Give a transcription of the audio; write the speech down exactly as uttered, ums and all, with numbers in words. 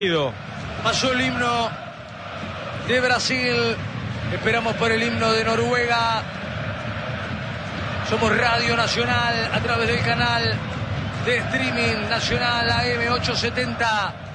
Pasó el himno de Brasil. Esperamos por el himno de Noruega. Somos Radio Nacional a través del canal de streaming nacional A M ochocientos setenta.